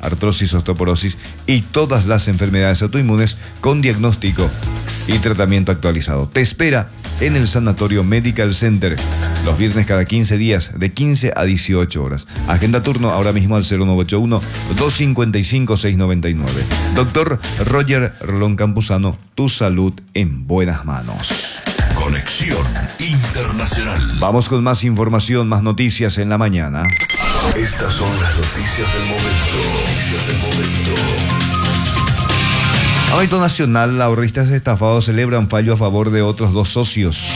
artrosis, osteoporosis y todas las enfermedades autoinmunes con diagnóstico y tratamiento actualizado. Te espera en el Sanatorio Medical Center los viernes cada 15 días de 15 a 18 horas. Agenda turno ahora mismo al 0981-255-699. Doctor Roger Rolón Campuzano, tu salud en buenas manos. Conexión Internacional. Vamos con más información, más noticias en la mañana. Estas son las noticias del momento. Ámbito nacional, ahorristas estafados celebran fallo a favor de otros dos socios.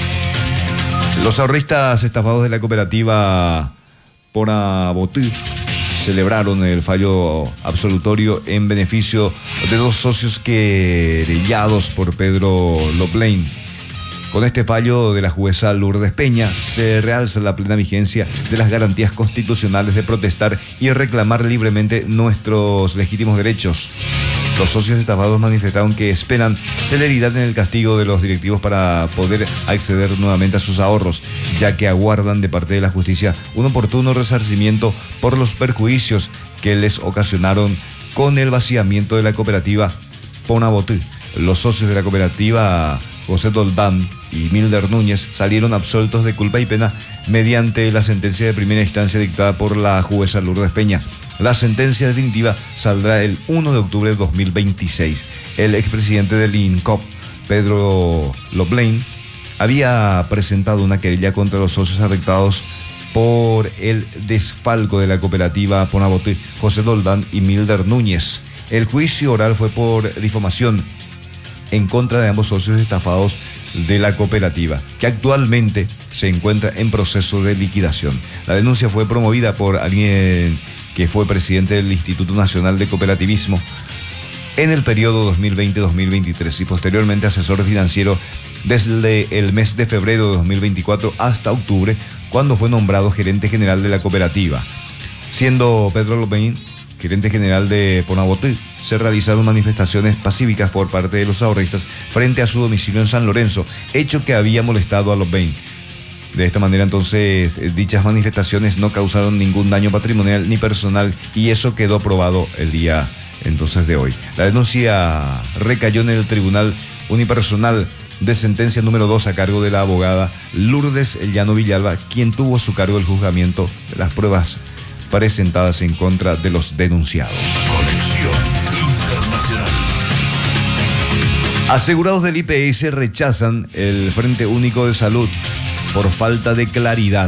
Los ahorristas estafados de la cooperativa Ponabotí celebraron el fallo absolutorio en beneficio de dos socios querellados por Pedro Loblein. Con este fallo de la jueza Lourdes Peña se realza la plena vigencia de las garantías constitucionales de protestar y reclamar libremente nuestros legítimos derechos. Los socios estafados manifestaron que esperan celeridad en el castigo de los directivos para poder acceder nuevamente a sus ahorros, ya que aguardan de parte de la justicia un oportuno resarcimiento por los perjuicios que les ocasionaron con el vaciamiento de la cooperativa Ponabotí. Los socios de la cooperativa José Doldán y Milder Núñez salieron absueltos de culpa y pena mediante la sentencia de primera instancia dictada por la jueza Lourdes Peña. La sentencia definitiva saldrá el 1 de octubre de 2026. El expresidente del INCOP, Pedro Loblein, había presentado una querella contra los socios afectados por el desfalco de la cooperativa Ponabotí, José Doldán y Milder Núñez. El juicio oral fue por difamación en contra de ambos socios estafados de la cooperativa, que actualmente se encuentra en proceso de liquidación. La denuncia fue promovida por alguien que fue presidente del Instituto Nacional de Cooperativismo en el periodo 2020-2023 y posteriormente asesor financiero desde el mes de febrero de 2024 hasta octubre, cuando fue nombrado gerente general de la cooperativa. Siendo Pedro Loblein gerente general de Ponabotí, se realizaron manifestaciones pacíficas por parte de los ahorristas frente a su domicilio en San Lorenzo, hecho que había molestado a Loblein. De esta manera, entonces, dichas manifestaciones no causaron ningún daño patrimonial ni personal y eso quedó aprobado el día entonces de hoy. La denuncia recayó en el Tribunal Unipersonal de Sentencia número 2 a cargo de la abogada Lourdes Llano Villalba, quien tuvo a su cargo el juzgamiento de las pruebas presentadas en contra de los denunciados. Conexión Internacional. Asegurados del IPS rechazan el Frente Único de Salud por falta de claridad.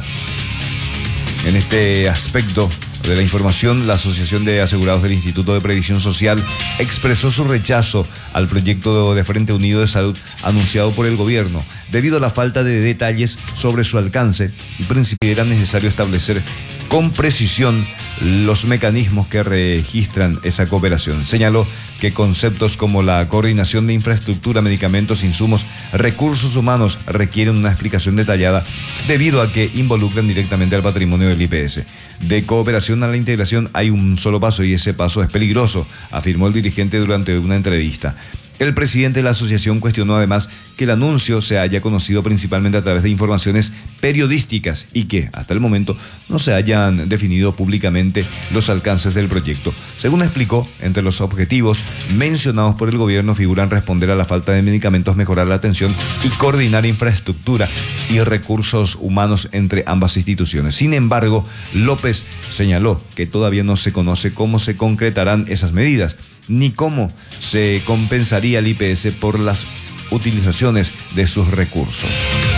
En este aspecto de la información, la Asociación de Asegurados del Instituto de Previsión Social expresó su rechazo al proyecto de Frente Unido de Salud anunciado por el gobierno, debido a la falta de detalles sobre su alcance y considera necesario establecer con precisión los mecanismos que registran esa cooperación. Señaló que conceptos como la coordinación de infraestructura, medicamentos, insumos, recursos humanos requieren una explicación detallada debido a que involucran directamente al patrimonio del IPS. De cooperación a la integración hay un solo paso y ese paso es peligroso, afirmó el dirigente durante una entrevista. El presidente de la asociación cuestionó además que el anuncio se haya conocido principalmente a través de informaciones periodísticas y que, hasta el momento, no se hayan definido públicamente los alcances del proyecto. Según explicó, entre los objetivos mencionados por el gobierno figuran responder a la falta de medicamentos, mejorar la atención y coordinar infraestructura y recursos humanos entre ambas instituciones. Sin embargo, López señaló que todavía no se conoce cómo se concretarán esas medidas, ni cómo se compensaría el IPS por las utilizaciones de sus recursos.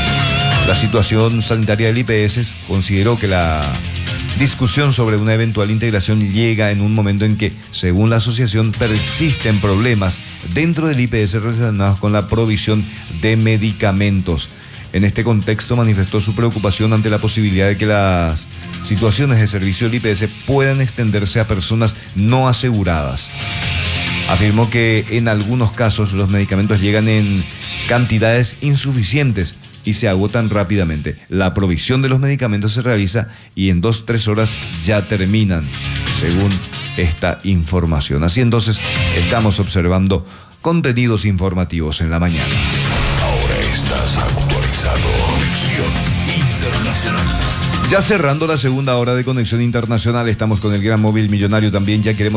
La situación sanitaria del IPS consideró que la discusión sobre una eventual integración llega en un momento en que, según la asociación, persisten problemas dentro del IPS relacionados con la provisión de medicamentos. En este contexto manifestó su preocupación ante la posibilidad de que las situaciones de servicio del IPS puedan extenderse a personas no aseguradas. Afirmó que en algunos casos los medicamentos llegan en cantidades insuficientes y se agotan rápidamente. La provisión de los medicamentos se realiza y en 2-3 horas ya terminan, según esta información. Así entonces estamos observando contenidos informativos en la mañana. Ahora estás actualizado. Conexión Internacional. Ya cerrando la segunda hora de Conexión Internacional, estamos con el Gran Móvil Millonario también. Ya queremos